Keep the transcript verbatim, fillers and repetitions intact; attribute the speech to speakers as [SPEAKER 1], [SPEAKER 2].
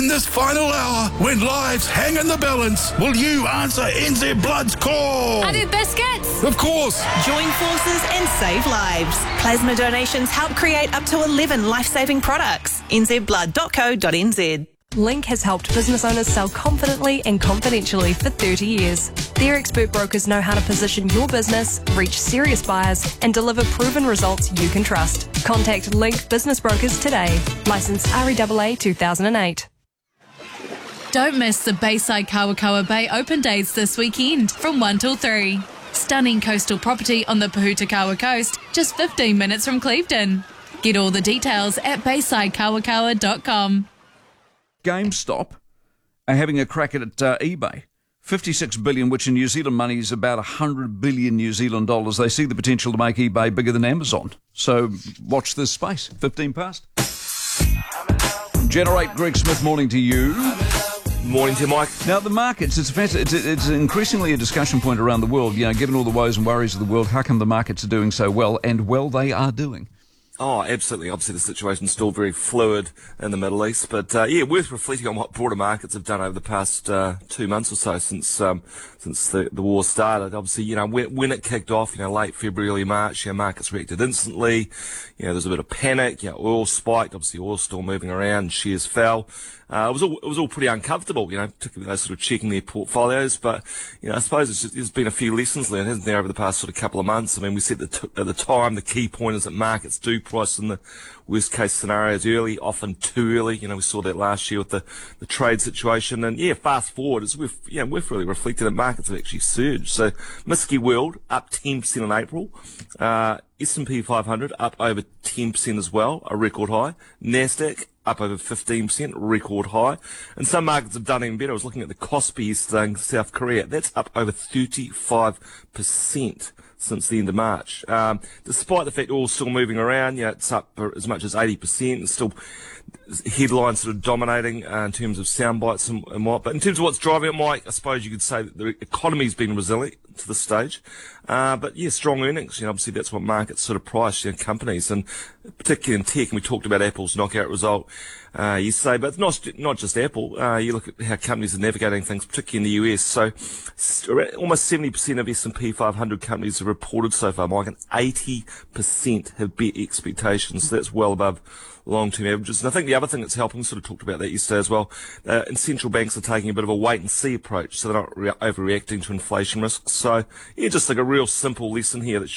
[SPEAKER 1] In this final hour, when lives hang in the balance, will you answer N Z Blood's call?
[SPEAKER 2] I do biscuits.
[SPEAKER 1] Of course.
[SPEAKER 3] Join forces and save lives. Plasma donations help create up to eleven life-saving products. n z blood dot co dot n z.
[SPEAKER 4] Link has helped business owners sell confidently and confidentially for thirty years. Their expert brokers know how to position your business, reach serious buyers, and deliver proven results you can trust. Contact Link Business Brokers today. Licensed R E A A two thousand eight.
[SPEAKER 2] Don't miss the Bayside Kawakawa Bay open days this weekend from one till three. Stunning coastal property on the Pahutakawa coast, just fifteen minutes from Clevedon. Get all the details at bayside kawakawa dot com.
[SPEAKER 5] GameStop are having a crack at uh, eBay. fifty-six billion, which in New Zealand money is about one hundred billion New Zealand dollars. They see the potential to make eBay bigger than Amazon. So watch this space. fifteen past. Generate, Greg Smith, morning to you.
[SPEAKER 6] Morning to you, Mike.
[SPEAKER 5] Now, the markets, it's, a, it's, a, it's increasingly a discussion point around the world. You know, given all the woes and worries of the world, how come the markets are doing so well? And well, they are doing.
[SPEAKER 6] Oh, absolutely. Obviously, the situation's still very fluid in the Middle East, but uh, yeah, worth reflecting on what broader markets have done over the past uh, two months or so since um, since the, the war started. Obviously, you know, when, when it kicked off, you know, late February, early March, you know, markets reacted instantly. You know, there's a bit of panic. You know, oil spiked. Obviously, oil's still moving around. Shares fell. Uh, it was all it was all pretty uncomfortable, you know, particularly those sort of checking their portfolios. But you know, I suppose it's just, there's been a few lessons learned, hasn't there, over the past sort of couple of months. I mean, we said that t- at the time the key point is that markets do price in the worst case scenarios early, often too early. You know, we saw that last year with the, the trade situation. And yeah, fast forward, it's we've yeah we've really reflected that markets have actually surged. So M S C I World up ten percent in April. Uh, S and P five hundred up over ten percent as well, a record high. Nasdaq up over fifteen percent, record high. And some markets have done even better. I was looking at the Kospi yesterday in South Korea. That's up over thirty-five percent since the end of March. Um, despite the fact oil's still moving around, you know, it's up as much as eighty percent. It's still headlines sort of dominating uh, in terms of sound bites and, and what. But in terms of what's driving it, Mike, I suppose you could say that the economy's been resilient to this stage. Uh, but yeah, strong earnings. You know, obviously that's what markets sort of price, you know, companies, and particularly in tech. And we talked about Apple's knockout result uh, yesterday, but not not just Apple. Uh, you look at how companies are navigating things, particularly in the U S. So almost seventy percent of S and P five hundred companies have reported so far, Mike, and eighty percent have beat expectations. So that's well above long-term averages. And I think the other thing that's helping, sort of talked about that yesterday as well, uh, and central banks are taking a bit of a wait-and-see approach, so they're not re- overreacting to inflation risks. So, yeah, just like a real simple lesson here that